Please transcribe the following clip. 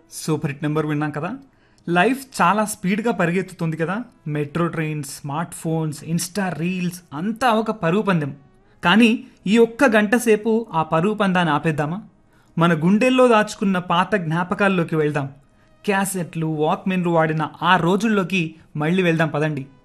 Super hit number విన్నాం కదా. Life చాలా స్పీడ్గా పరిగెత్తుతుంది కదా. Metro trains, smart phones, Insta reels అంతా ఒక పరుగు పందెం. కానీ ఈ ఒక్క గంట సేపు ఆ పరుగు పందాన్ని ఆపేద్దామా? మన గుండెల్లో దాచుకున్న పాత జ్ఞాపకాల్లోకి వెళ్దాం. క్యాసెట్లు, వాక్మెన్లు వాడిన ఆ రోజుల్లోకి మళ్ళీ వెళ్దాం పదండి.